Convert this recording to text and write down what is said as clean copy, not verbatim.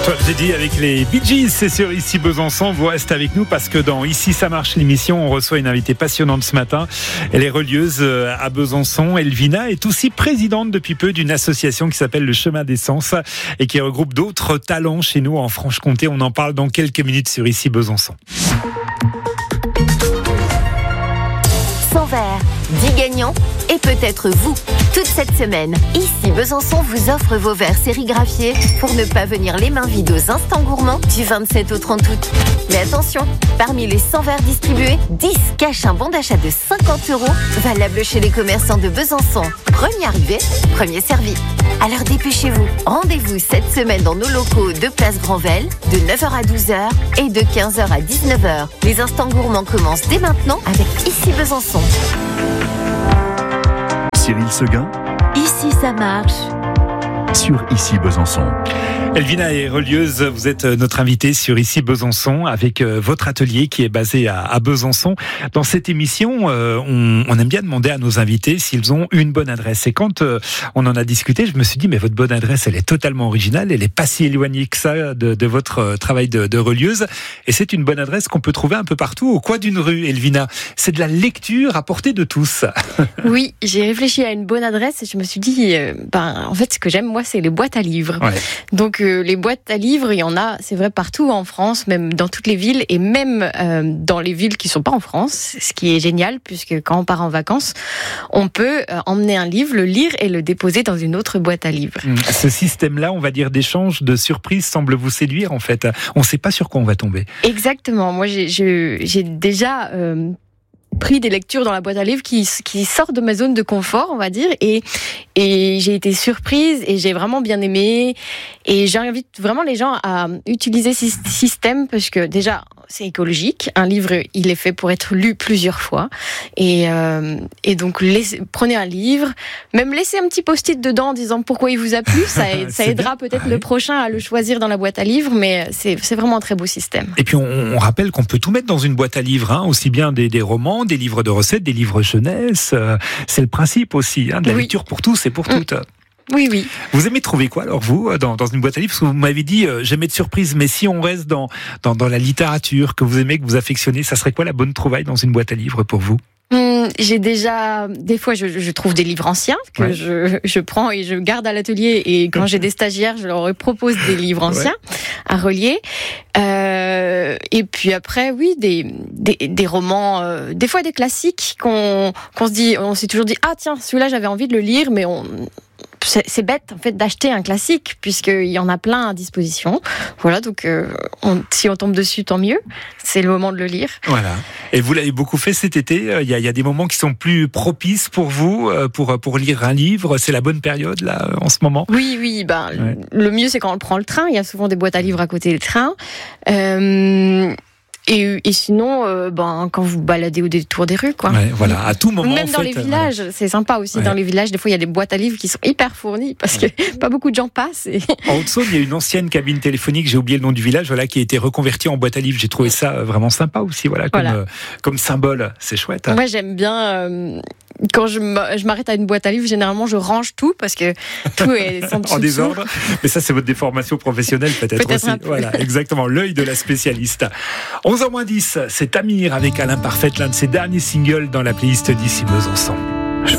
Toi, j'ai dit avec les Bee Gees, c'est sur Ici Besançon. Vous restez avec nous parce que dans Ici ça marche l'émission, on reçoit une invitée passionnante ce matin. Elle est relieuse à Besançon. Elvina est aussi présidente depuis peu d'une association qui s'appelle le Chemin des Sens et qui regroupe d'autres talents chez nous en Franche-Comté. On en parle dans quelques minutes sur Ici Besançon. 100 verres, 10 gagnants et peut-être vous. Toute cette semaine, Ici Besançon vous offre vos verres sérigraphiés pour ne pas venir les mains vides aux instants gourmands du 27 au 30 août. Mais attention, parmi les 100 verres distribués, 10 cachent un bon d'achat de 50 €, valable chez les commerçants de Besançon. Premier arrivé, premier servi. Alors dépêchez-vous. Rendez-vous cette semaine dans nos locaux de Place Granvelle, de 9h à 12h et de 15h à 19h. Les instants gourmands commencent dès maintenant avec Ici Besançon. Cyril Seguin, Ici ça marche. sur Ici Besançon. Elvina est relieuse, vous êtes notre invitée sur Ici Besançon avec votre atelier qui est basé à Besançon. Dans cette émission, on aime bien demander à nos invités s'ils ont une bonne adresse. Et quand on en a discuté, je me suis dit, mais votre bonne adresse, elle est totalement originale, elle est pas si éloignée que ça de votre travail de relieuse. Et c'est une bonne adresse qu'on peut trouver un peu partout, au coin d'une rue, Elvina. C'est de la lecture à portée de tous. Oui, j'ai réfléchi à une bonne adresse et je me suis dit, en fait, ce que j'aime, moi, c'est les boîtes à livres. Ouais. Donc, les boîtes à livres, il y en a, c'est vrai, partout en France, même dans toutes les villes et même dans les villes qui sont pas en France, ce qui est génial puisque quand on part en vacances, on peut emmener un livre, le lire et le déposer dans une autre boîte à livres. Ce système-là, on va dire d'échange, de surprise, semble vous séduire en fait. On ne sait pas sur quoi on va tomber. Exactement. Moi, j'ai déjà pris des lectures dans la boîte à livres qui sortent de ma zone de confort, on va dire, et j'ai été surprise et j'ai vraiment bien aimé. Et j'invite vraiment les gens à utiliser ce système parce que déjà, c'est écologique. Un livre, il est fait pour être lu plusieurs fois. Et donc, prenez un livre, même laissez un petit post-it dedans en disant pourquoi il vous a plu. Ça aidera peut-être le prochain à le choisir dans la boîte à livres, mais c'est vraiment un très beau système. Et puis, on rappelle qu'on peut tout mettre dans une boîte à livres, aussi bien des romans, des livres de recettes, des livres jeunesse. C'est le principe aussi, de la lecture pour tous et pour toutes. Oui, oui. Vous aimez trouver quoi, alors, vous, dans une boîte à livres? Parce que vous m'avez dit, j'aimais de surprise, mais si on reste dans la littérature que vous aimez, que vous affectionnez, ça serait quoi la bonne trouvaille dans une boîte à livres pour vous? J'ai déjà, des fois, je trouve des livres anciens que je prends et je garde à l'atelier. Et quand j'ai des stagiaires, je leur propose des livres anciens à relier. Et puis après, oui, des romans, des fois des classiques qu'on se dit, on s'est toujours dit, ah tiens, celui-là j'avais envie de le lire, mais c'est bête en fait d'acheter un classique puisqu'il y en a plein à disposition. Voilà, donc si on tombe dessus, tant mieux. C'est le moment de le lire. Voilà. Et vous l'avez beaucoup fait cet été. Il y a des moments qui sont plus propices pour vous pour lire un livre. C'est la bonne période là en ce moment. Oui. Le mieux c'est quand on prend le train. Il y a souvent des boîtes à livres à côté des trains. Et sinon, quand vous baladez au détour des rues, quoi. Ouais, voilà, à tout moment. Même dans les villages, c'est sympa aussi. Dans les villages, des fois, il y a des boîtes à livres qui sont hyper fournies parce que pas beaucoup de gens passent. En Haute-Saône, il y a une ancienne cabine téléphonique, j'ai oublié le nom du village, qui a été reconvertie en boîte à livres. J'ai trouvé ça vraiment sympa aussi, comme symbole. C'est chouette. Moi, j'aime bien. Quand je m'arrête à une boîte à livres, généralement, je range tout parce que tout est en dessous. Mais ça, c'est votre déformation professionnelle peut-être aussi. Voilà, exactement, l'œil de la spécialiste. 11h-10, c'est Amir avec Alain Parfait, l'un de ses derniers singles dans la playlist d'Ici Besançon.